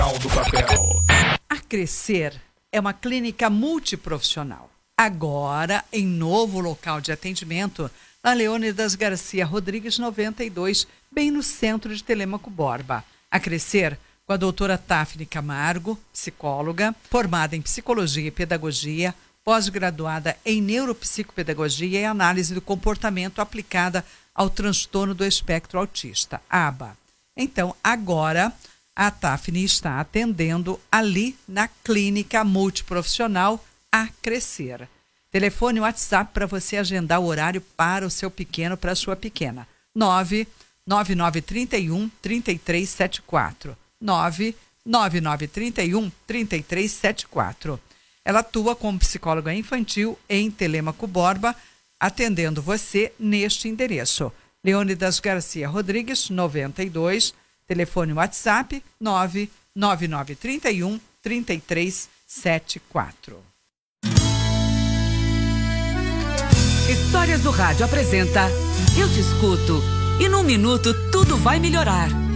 Jornal do Papel. A Crescer é uma clínica multiprofissional. Agora, em novo local de atendimento, na Leônidas Garcia Rodrigues 92, bem no centro de Telêmaco Borba. A Crescer, com a doutora Tafne Camargo, psicóloga, formada em Psicologia e Pedagogia, pós-graduada em Neuropsicopedagogia e Análise do Comportamento aplicada ao transtorno do espectro autista, ABA. Então, agora, a Tafne está atendendo ali na clínica multiprofissional A Crescer. Telefone e WhatsApp para você agendar o horário para o seu pequeno, para a sua pequena. 99931-3374. 99931-3374. Ela atua como psicóloga infantil em Telêmaco Borba, atendendo você neste endereço. Leônidas Garcia Rodrigues, 92, telefone WhatsApp 99931-3374. Histórias do Rádio apresenta Eu Te Escuto. E num minuto tudo vai melhorar.